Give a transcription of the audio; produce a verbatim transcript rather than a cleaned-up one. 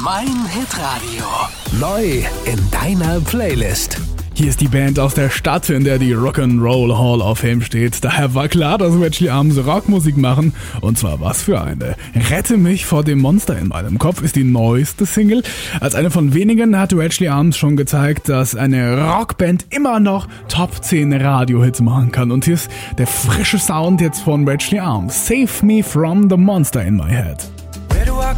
Mein Hitradio. Neu in deiner Playlist. Hier ist die Band aus der Stadt, in der die Rock'n'Roll Hall of Fame steht. Daher war klar, dass Wedgley Arms Rockmusik machen. Und zwar was für eine. Rette mich vor dem Monster in meinem Kopf ist die neueste Single. Als eine von wenigen hat Wedgley Arms schon gezeigt, dass eine Rockband immer noch Top zehn Radiohits machen kann. Und hier ist der frische Sound jetzt von Wedgley Arms. Save me from the monster in my head.